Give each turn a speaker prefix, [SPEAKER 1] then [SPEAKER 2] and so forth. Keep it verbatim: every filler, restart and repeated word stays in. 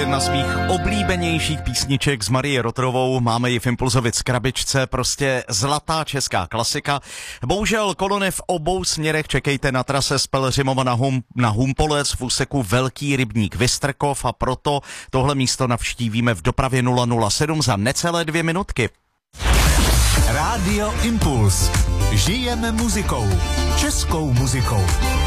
[SPEAKER 1] jedna z mých oblíbenějších písniček s Marie Rotrovou. Máme ji v Impulzovic krabičce, prostě zlatá česká klasika. Bohužel kolony v obou směrech čekejte na trase z Pelhřimova na, hum, na Humpolec v úseku Velký rybník Vystrkov a proto tohle místo navštívíme v dopravě nula nula sedm za necelé dvě minutky.
[SPEAKER 2] Rádio Impuls. Žijeme muzikou. Českou muzikou.